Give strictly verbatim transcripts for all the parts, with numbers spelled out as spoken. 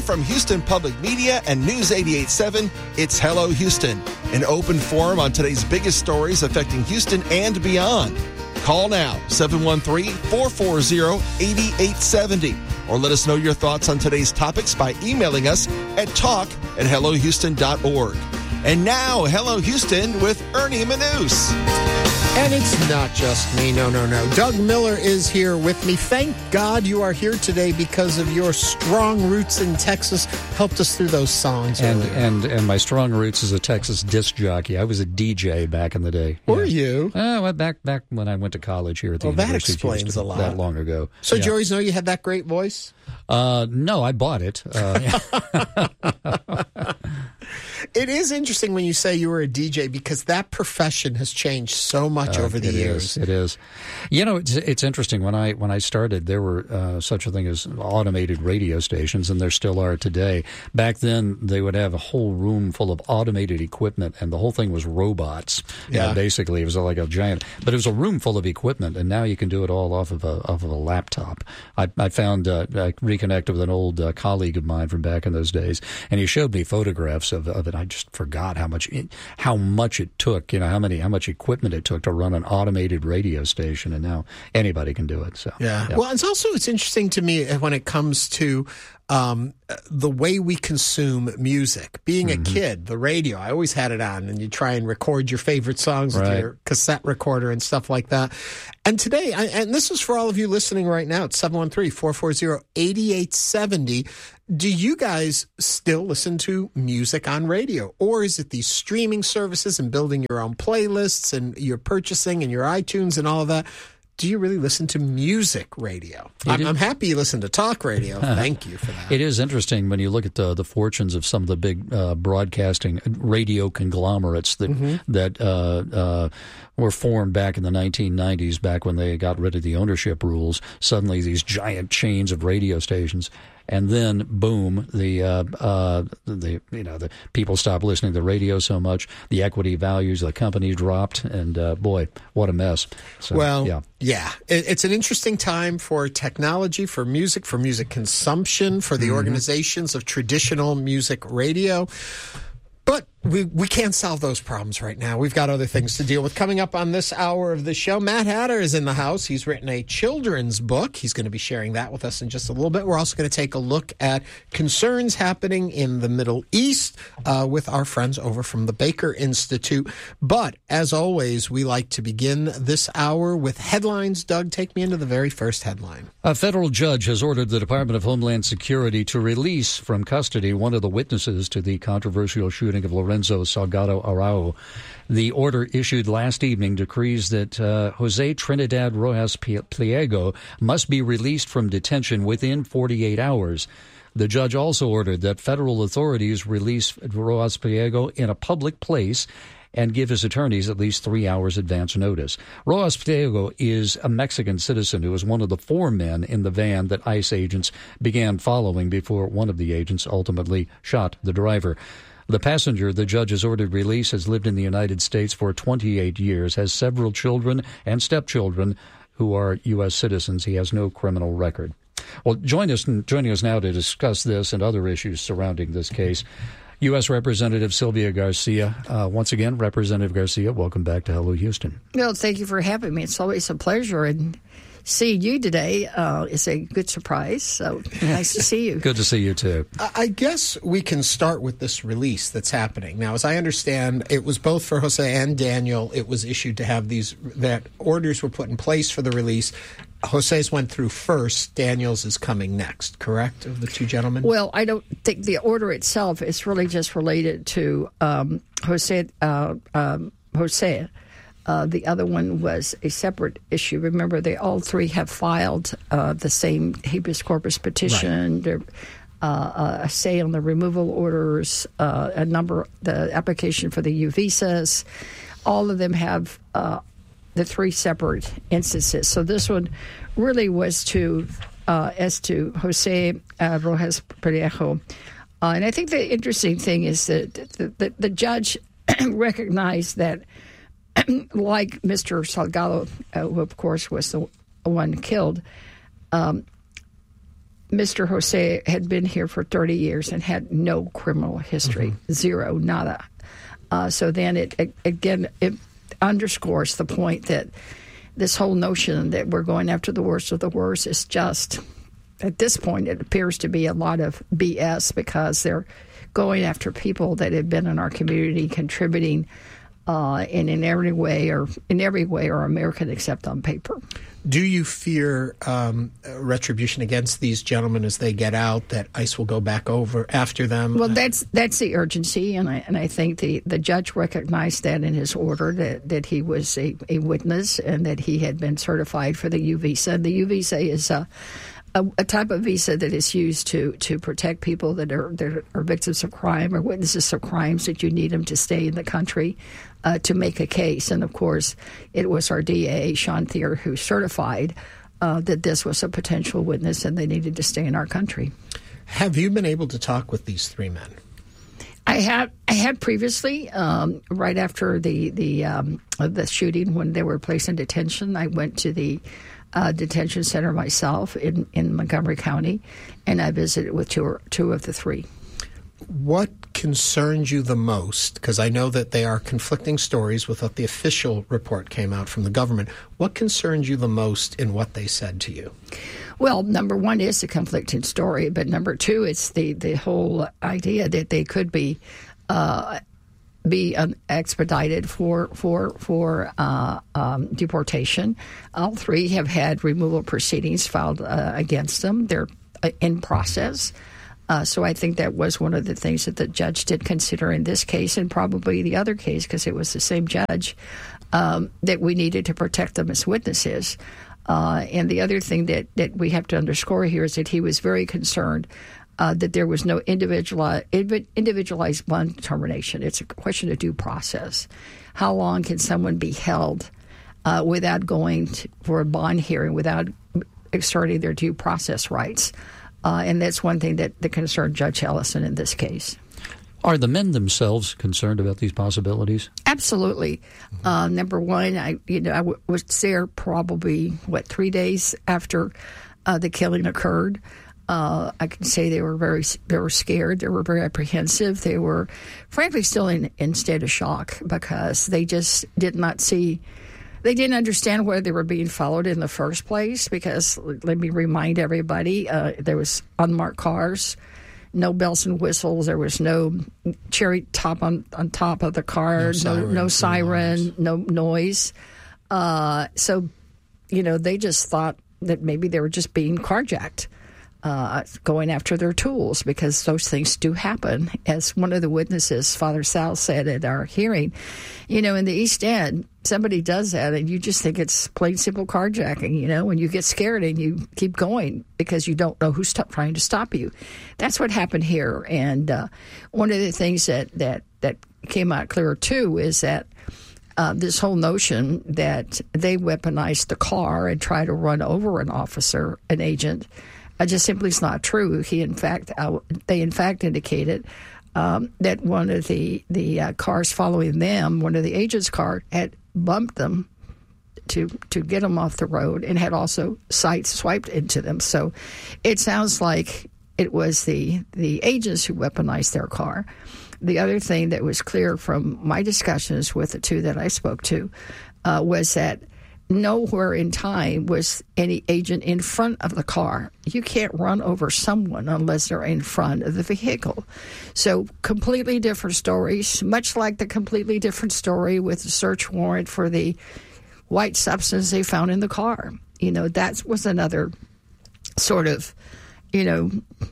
Live from Houston Public Media and News eighty-eight point seven, it's Hello Houston, an open forum on today's biggest stories affecting Houston and beyond. Call now, seven one three, four four zero, eight eight seven zero, or let us know your thoughts on today's topics by emailing us at talk at hello houston dot org. And now, Hello Houston with Ernie Manous. And it's not just me. No, no, no. Doug Miller is here with me. Thank God you are here today because of your strong roots in Texas. Helped us through those songs. And earlier. and and my strong roots as a Texas disc jockey. I was a D J back in the day. Were yeah. you? Uh, well, back back when I went to college here at the well, that University explains of Houston, a lot. That long ago. So, yeah. did you always know you had that great voice? Uh, no, I bought it. Uh, It is interesting when you say you were a D J because that profession has changed so much uh, over the it years. Is, it is. You know, it's, it's interesting. When I when I started, there were uh, such a thing as automated radio stations, and there still are today. Back then, they would have a whole room full of automated equipment, and the whole thing was robots. Yeah. Uh, basically, it was like a giant, but it was a room full of equipment, and now you can do it all off of a off of a laptop. I, I found uh, I reconnected with an old uh, colleague of mine from back in those days, and he showed me photographs of, of it. I just forgot how much it, how much it took. You know how many how much equipment it took to run an automated radio station, and now anybody can do it. So yeah. yeah. Well, it's also it's interesting to me when it comes to um, the way we consume music. Being a Mm-hmm. kid, the radio, I always had it on, and you try and record your favorite songs with Right. your cassette recorder and stuff like that. And today, I, and this is for all of you listening right now, it's seven one three, four four zero, eight eight seven zero. Do you guys still listen to music on radio? Or is it these streaming services and building your own playlists and you're purchasing and your iTunes and all of that? Do you really listen to music radio? I'm, I'm happy you listen to talk radio. Thank you for that. It is interesting when you look at the, the fortunes of some of the big uh, broadcasting radio conglomerates that Mm-hmm. that uh, uh, were formed back in the nineteen nineties, back when they got rid of the ownership rules. Suddenly, these giant chains of radio stations. And then, boom, the uh, uh, the you know the people stopped listening to the radio so much. The equity values of the company dropped, and uh, boy, what a mess. So, well, yeah, yeah, it, it's an interesting time for technology, for music, for music consumption, for the mm-hmm. organizations of traditional music radio. But we we can't solve those problems right now. We've got other things to deal with. Coming up on this hour of the show, Matt Hatter is in the house. He's written a children's book. He's going to be sharing that with us in just a little bit. We're also going to take a look at concerns happening in the Middle East uh, with our friends over from the Baker Institute. But as always, we like to begin this hour with headlines. Doug, take me into the very first headline. A federal judge has ordered the Department of Homeland Security to release from custody one of the witnesses to the controversial shooting of Lorenzo Salgado Araujo. The order issued last evening decrees that uh, Jose Trinidad Rojas Pliego must be released from detention within forty-eight hours. The judge also ordered that federal authorities release Rojas Pliego in a public place and give his attorneys at least three hours advance notice. Rojas Pliego is a Mexican citizen who was one of the four men in the van that ICE agents began following before one of the agents ultimately shot the driver. The passenger the judge has ordered release has lived in the United States for twenty-eight years, has several children and stepchildren who are U S citizens. He has no criminal record. Well, join us, joining us now to discuss this and other issues surrounding this case, U S Representative Sylvia Garcia. Uh, once again, Representative Garcia, welcome back to Hello Houston. Well, thank you for having me. It's always a pleasure. And seeing you today uh, is a good surprise. So nice to see you. Good to see you, too. I guess we can start with this release that's happening. Now, as I understand, it was both for Jose and Daniel. It was issued to have these, that orders were put in place for the release. Jose's went through first. Daniel's is coming next, correct, of the two gentlemen? Well, I don't think the order itself is really just related to um, Jose. Uh, um, Jose. Uh, the other one was a separate issue. Remember, they all three have filed uh, the same habeas corpus petition. Right. They're, uh, a say on the removal orders, uh, a number, the application for the U visas. All of them have uh, the three separate instances. So this one really was to uh, as to Jose uh, Rojas Pliego. Uh, and I think the interesting thing is that the, the, the judge recognized that, like Mister Salgado, uh, who of course was the one killed, um, Mister Jose had been here for thirty years and had no criminal history, mm-hmm. zero, nada. Uh, so then it, it again it underscores the point that this whole notion that we're going after the worst of the worst is just, at this point, it appears to be a lot of B S, because they're going after people that have been in our community contributing uh, and in every way or in every way are American except on paper. Do you fear um, retribution against these gentlemen as they get out, that ICE will go back over after them? Well, that's that's the urgency, and I and I think the, the judge recognized that in his order, that, that he was a, a witness and that he had been certified for the U visa. The U visa is a, a, a type of visa that is used to, to protect people that are that are victims of crime or witnesses of crimes, that you need them to stay in the country Uh, to make a case. And, of course, it was our D A, Sean Thier, who certified uh, that this was a potential witness and they needed to stay in our country. Have you been able to talk with these three men? I had I had previously, um, right after the, the, um, the shooting, when they were placed in detention. I went to the uh, detention center myself in, in Montgomery County, and I visited with two, two of the three. What concerns you the most? Because I know that they are conflicting stories with what the official report came out from the government. What concerns you the most in what they said to you? Well, number one is the conflicting story, but number two, it's the, the whole idea that they could be uh, be um, expedited for for for uh, um, deportation. All three have had removal proceedings filed uh, against them. They're uh, in process. Uh, so I think that was one of the things that the judge did consider in this case, and probably the other case, because it was the same judge, um, that we needed to protect them as witnesses. Uh, and the other thing that, that we have to underscore here is that he was very concerned uh, that there was no individualized, individualized bond determination. It's a question of due process. How long can someone be held uh, without going to, for a bond hearing, without exerting their due process rights? Uh, and that's one thing that, that concerned Judge Ellison in this case. Are the men themselves concerned about these possibilities? Absolutely. Mm-hmm. Uh, number one, I you know I w- was there probably what three days after uh, the killing occurred. Uh, I can say they were very they were scared. They were very apprehensive. They were, frankly, still in, in state of shock, because they just did not see. They didn't understand why they were being followed in the first place, because, let me remind everybody, uh, there was unmarked cars, no bells and whistles, there was no cherry top on, on top of the car, no, no siren, no, siren, no noise. Uh, so, you know, they just thought that maybe they were just being carjacked, uh, going after their tools, because those things do happen. As one of the witnesses, Father Sal, said at our hearing, you know, in the East End, somebody does that and you just think it's plain simple carjacking, you know, and you get scared and you keep going because you don't know who's t- trying to stop you. That's what happened here. And uh, one of the things that, that, that came out clearer, too, is that uh, this whole notion that they weaponized the car and tried to run over an officer, an agent, uh, just simply is not true. He, in fact, uh, they, in fact, indicated um, that one of the, the uh, cars following them, one of the agent's car, had bumped them to to get them off the road and had also sights swiped into them. So it sounds like it was the the agents who weaponized their car. The other thing that was clear from my discussions with the two that I spoke to uh, was that nowhere in time was any agent in front of the car. You can't run over someone unless they're in front of the vehicle. So completely different stories, much like the completely different story with the search warrant for the white substance they found in the car. You know, that was another sort of, you know,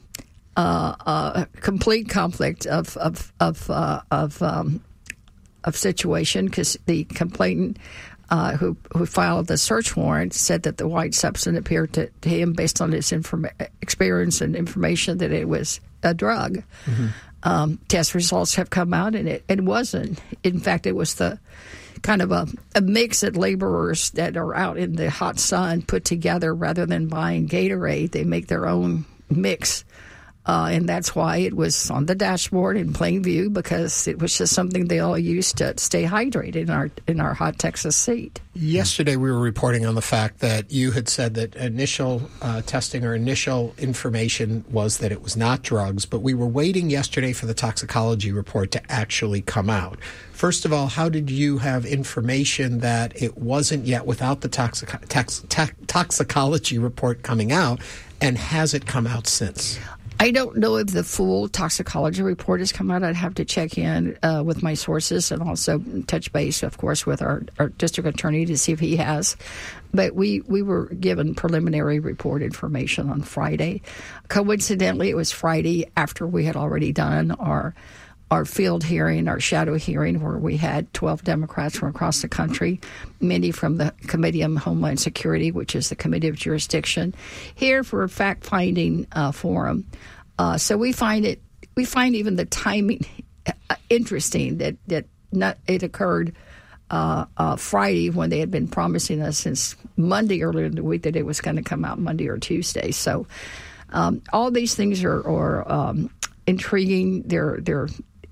uh, uh, complete conflict of of of uh, of, um, of situation, because the complainant Uh, who who filed the search warrant said that the white substance appeared to, to him, based on his informa- experience and information, that it was a drug. Mm-hmm. Um, test results have come out, and it, it wasn't. In fact, it was the kind of a, a mix that laborers that are out in the hot sun put together rather than buying Gatorade. They make their own mix Uh, and that's why it was on the dashboard in plain view, because it was just something they all used to stay hydrated in our in our hot Texas seat. Yesterday, we were reporting on the fact that you had said that initial uh, testing or initial information was that it was not drugs, but we were waiting yesterday for the toxicology report to actually come out. First of all, how did you have information that it wasn't yet without the toxic- tox- tox- toxicology report coming out, and has it come out since? I don't know if the full toxicology report has come out. I'd have to check in uh, with my sources and also touch base, of course, with our, our district attorney to see if he has. But we, we were given preliminary report information on Friday. Coincidentally, it was Friday after we had already done our our field hearing, our shadow hearing, where we had twelve Democrats from across the country, many from the Committee on Homeland Security, which is the Committee of Jurisdiction, here for a fact-finding uh, forum. Uh, so we find it, we find even the timing uh, interesting that that not, it occurred uh, uh, Friday when they had been promising us since Monday earlier in the week that it was going to come out Monday or Tuesday. So um, all these things are, are um, intriguing. They're they're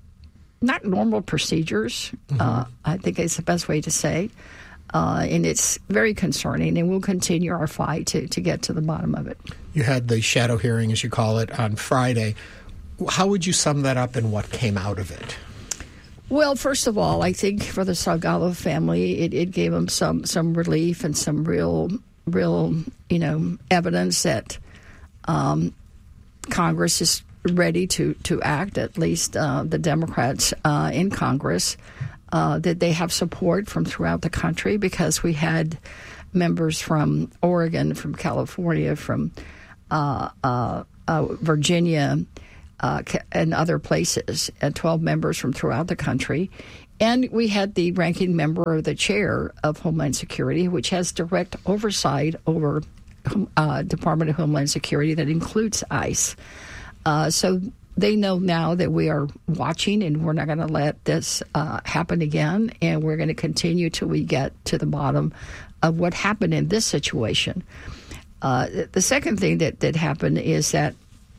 not normal procedures, mm-hmm. uh, I think is the best way to say. Uh, and it's very concerning, and we'll continue our fight to, to get to the bottom of it. You had the shadow hearing, as you call it, on Friday. How would you sum that up and what came out of it? Well, first of all, I think for the Salgado family, it, it gave them some, some relief and some real, real, you know, evidence that um, Congress is ready to, to act, at least uh, the Democrats uh, in Congress, uh, that they have support from throughout the country, because we had members from Oregon, from California, from uh, uh, uh, Virginia, uh, and other places, and twelve members from throughout the country. And we had the ranking member or the chair of Homeland Security, which has direct oversight over uh, Department of Homeland Security that includes ICE. Uh, so they know now that we are watching, and we're not going to let this uh, happen again, and we're going to continue till we get to the bottom of what happened in this situation. Uh, the second thing that, that happened is that,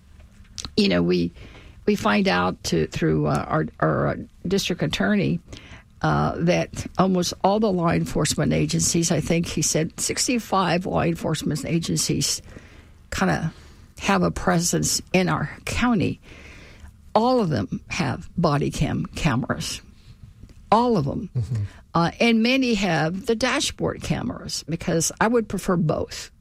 you know, we we find out to, through uh, our, our district attorney uh, that almost all the law enforcement agencies, I think he said sixty-five law enforcement agencies kind of have a presence in our county. All of them have body cam cameras. All of them. Mm-hmm. Uh, and many have the dashboard cameras, because I would prefer both.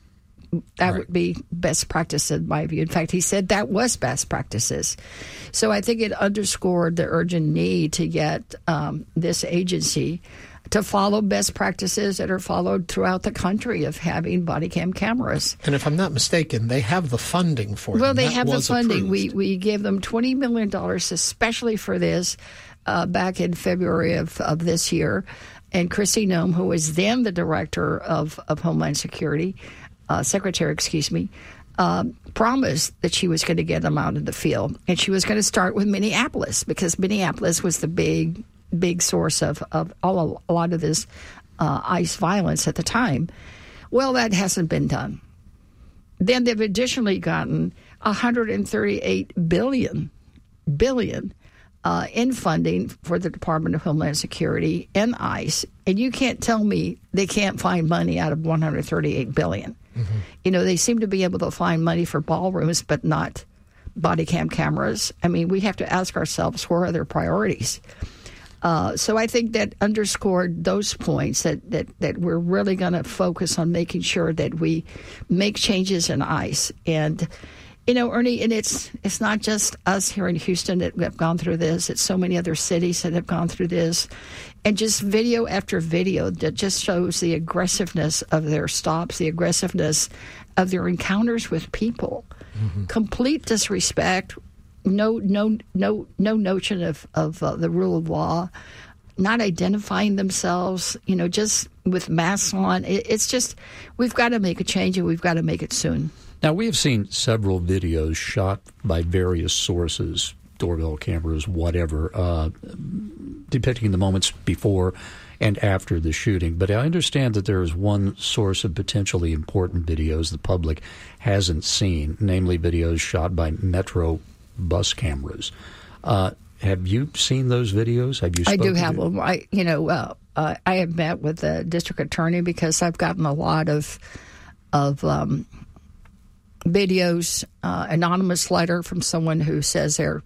That right. would be best practice in my view. In fact, he said that was best practices. So I think it underscored the urgent need to get um, this agency to follow best practices that are followed throughout the country of having body cam cameras. And if I'm not mistaken, they have the funding for it. Well, they that have the funding. Approved. We we gave them twenty million dollars especially for this uh, back in February of, of this year. And Kristi Noem, who was then the director of, of Homeland Security, uh, secretary, excuse me, uh, promised that she was going to get them out in the field. And she was going to start with Minneapolis, because Minneapolis was the big big source of, of all, a lot of this uh, ICE violence at the time. Well, that hasn't been done. Then they've additionally gotten one hundred thirty-eight billion dollars billion, uh, in funding for the Department of Homeland Security and ICE. And you can't tell me they can't find money out of one hundred thirty-eight billion dollars. Mm-hmm. You know, they seem to be able to find money for ballrooms, but not body cam cameras. I mean, we have to ask ourselves, where are their priorities? Uh, so I think that underscored those points, that, that, that we're really going to focus on making sure that we make changes in ICE. And, you know, Ernie, and it's it's not just us here in Houston that have gone through this. It's so many other cities that have gone through this. And just video after video that just shows the aggressiveness of their stops, the aggressiveness of their encounters with people. Mm-hmm. Complete disrespect. No, no, no, no notion of of uh, the rule of law, not identifying themselves. You know, just with masks on. It, it's just, we've got to make a change, and we've got to make it soon. Now, we have seen several videos shot by various sources doorbell cameras, whatever, uh, depicting the moments before and after the shooting. But I understand that there is one source of potentially important videos the public hasn't seen, namely videos shot by Metro bus cameras. Uh, have you seen those videos? Have you? I do have to? them. I, you know, uh, uh, I have met with the district attorney because I've gotten a lot of of um, videos, uh, anonymous letter from someone who says they're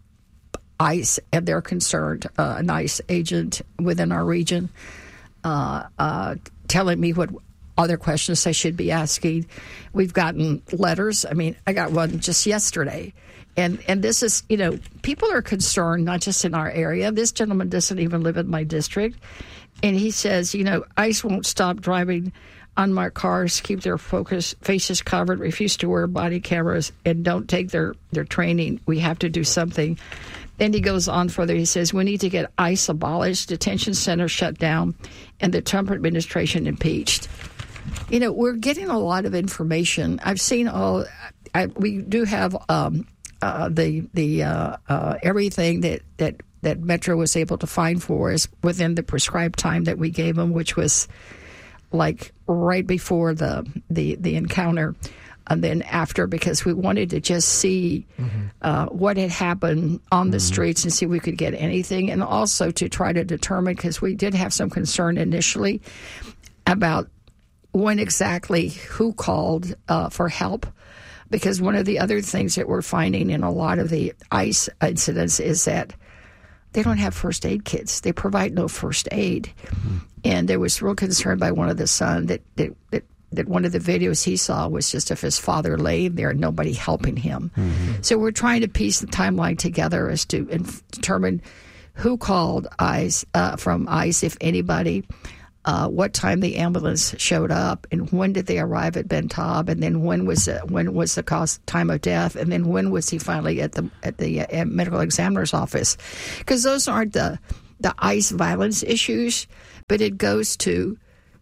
ICE and they're concerned, uh, an ICE agent within our region, uh, uh, telling me what other questions I should be asking. We've gotten letters. I mean, I got one just yesterday. And and this is, you know, people are concerned, not just in our area. This gentleman doesn't even live in my district. And he says, you know, ICE won't stop driving unmarked cars, keep their focus faces covered, refuse to wear body cameras, and don't take their, their training. We have to do something. Then he goes on further. He says, we need to get ICE abolished, detention centers shut down, and the Trump administration impeached. You know, we're getting a lot of information. I've seen all, I, we do have um, uh, the, the uh, uh, everything that, that, that Metro was able to find for us within the prescribed time that we gave them, which was like right before the, the, the encounter. And then after, because we wanted to just see mm-hmm. uh, what had happened on the mm-hmm. streets and see if we could get anything. And also to try to determine, because we did have some concern initially about when exactly who called uh, for help. Because one of the other things that we're finding in a lot of the ICE incidents is that they don't have first aid kits. They provide no first aid. Mm-hmm. And there was real concern by one of the sons that, that, that that one of the videos he saw was just of his father laying there and nobody helping him. Mm-hmm. So we're trying to piece the timeline together as to inf- determine who called ICE, uh, from ICE, if anybody, uh, what time the ambulance showed up, and when did they arrive at Ben Taub, and then when was the, when was the cause, time of death, and then when was he finally at the at the uh, medical examiner's office? Because those aren't the the ICE violence issues, but it goes to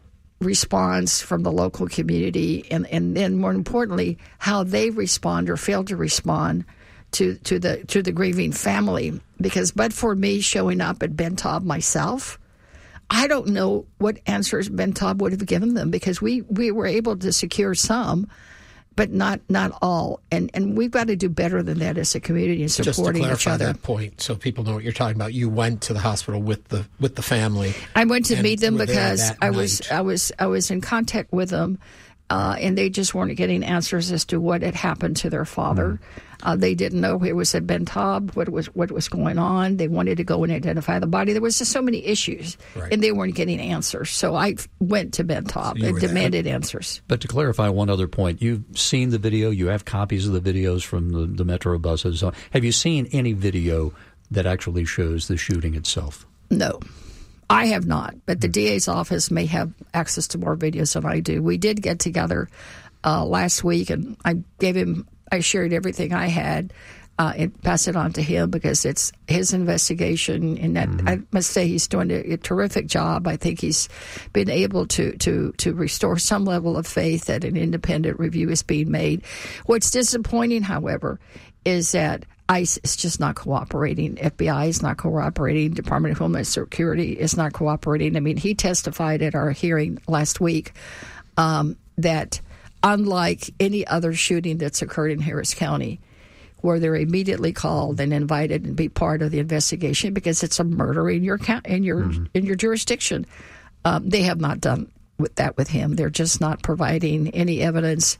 response from the local community, and, and then more importantly, how they respond or fail to respond to, to the to the grieving family. Because but for me showing up at Ben Taub myself, I don't know what answers Ben Taub would have given them, because we, we were able to secure some, but not not all. And and we've got to do better than that as a community and supporting each other. Just to clarify that point, so people know what you're talking about, you went to the hospital with the with the family. I went to meet them because I was I was I was in contact with them, uh, and they just weren't getting answers as to what had happened to their father. Mm. Uh, they didn't know it was at Ben Taub, what was what was going on. They wanted to go and identify the body. There was just so many issues, right. and they weren't getting answers. So I went to Ben Taub so and demanded there. answers. But to clarify one other point, you've seen the video. You have copies of the videos from the, the Metro buses. Have you seen any video that actually shows the shooting itself? No. I have not, but the D A's office may have access to more videos than I do. We did get together uh, last week, and I gave him, I shared everything I had uh, and passed it on to him because it's his investigation, and that, mm-hmm. I must say he's doing a, a terrific job. I think he's been able to, to, to restore some level of faith that an independent review is being made. What's disappointing, however, is that ICE is just not cooperating. F B I is not cooperating. Department of Homeland Security is not cooperating. I mean, he testified at our hearing last week um, that unlike any other shooting that's occurred in Harris County, where they're immediately called and invited and be part of the investigation because it's a murder in your in your mm-hmm. in your jurisdiction, um, they have not done with that with him. They're just not providing any evidence.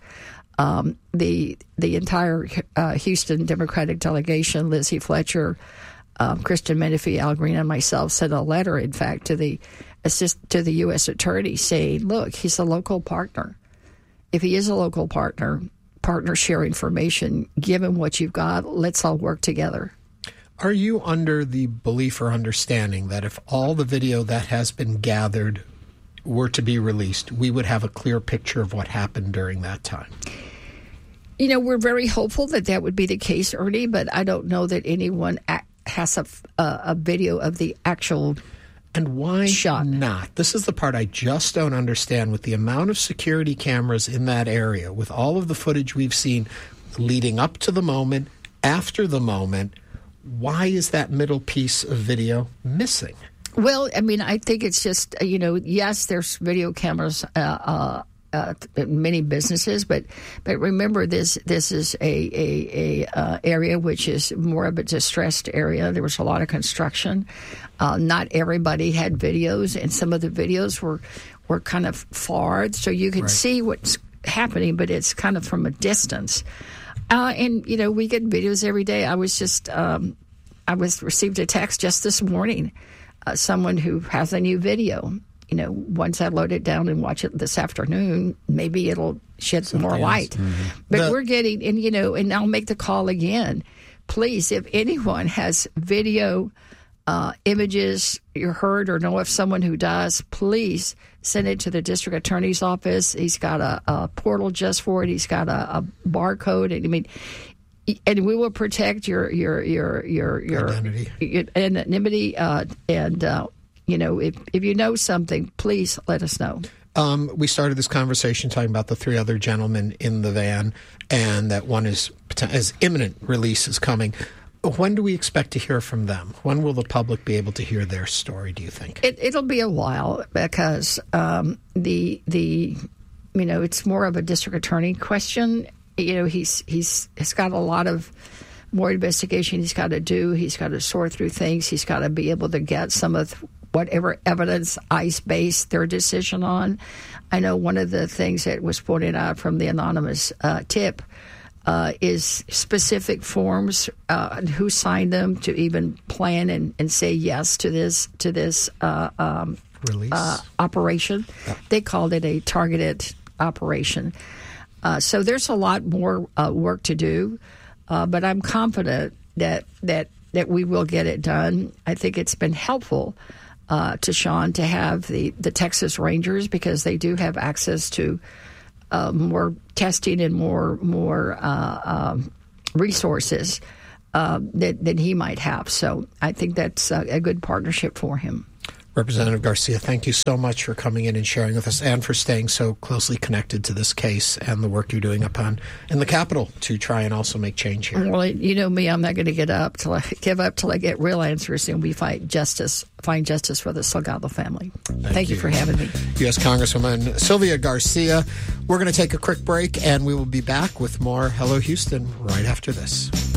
Um, the the entire uh, Houston Democratic delegation, Lizzie Fletcher, um, Kristen Menifee, Al Green, and myself sent a letter, in fact, to the assist to the U S attorney saying, "Look, he's a local partner. If he is a local partner, partner share information. Give him what you've got. Let's all work together." Are you under the belief or understanding that if all the video that has been gathered were to be released, we would have a clear picture of what happened during that time? You know, we're very hopeful that that would be the case, Ernie, but I don't know that anyone has a, a, a video of the actual And why shot. not? This is the part I just don't understand. With the amount of security cameras in that area, with all of the footage we've seen leading up to the moment, after the moment, why is that middle piece of video missing? Well, I mean, I think it's just, you know, yes, there's video cameras uh, uh, uh, in many businesses, but but remember, this this is a, a, a uh, area which is more of a distressed area. There was a lot of construction. Uh, not everybody had videos, and some of the videos were, were kind of far, so you could right. see what's happening, but it's kind of from a distance. Uh, and, you know, we get videos every day. I was just, um, I was received a text just this morning, uh, someone who has a new video. You know, once I load it down and watch it this afternoon, maybe it'll shed some more light. Mm-hmm. But the- we're getting, and, you know, and I'll make the call again. Please, if anyone has video uh, images you heard or know of someone who does, please send it to the district attorney's office. He's got a, a portal just for it. He's got a, a barcode. And, I mean, and we will protect your your your your your identity, your anonymity. Uh, and uh, you know, if if you know something, please let us know. Um, we started this conversation talking about the three other gentlemen in the van, and that one is as imminent release is coming. When do we expect to hear from them? When will the public be able to hear their story, do you think? It, it'll be a while because um, the the you know, it's more of a district attorney question. You know, he's he's he's got a lot of more investigation he's got to do. He's got to sort through things. He's got to be able to get some of whatever evidence ICE based their decision on. I know one of the things that was pointed out from the anonymous uh, tip Uh, is specific forms, uh, who signed them to even plan and, and say yes to this to this uh, um, release uh, operation. Yeah. They called it a targeted operation. Uh, so there's a lot more uh, work to do, uh, but I'm confident that that that we will get it done. I think it's been helpful uh, to Sean to have the, the Texas Rangers because they do have access to Uh, more testing and more more uh, um, resources uh, that, that he might have. So I think that's a, a good partnership for him. Representative Garcia, thank you so much for coming in and sharing with us and for staying so closely connected to this case and the work you're doing up on in the Capitol to try and also make change here. Well, you know me, I'm not going to get up till I give up till I get real answers and we fight justice, find justice for the Salgado family. Thank, thank you. you for having me. U S Congresswoman Sylvia Garcia. We're going to take a quick break and we will be back with more Hello Houston right after this.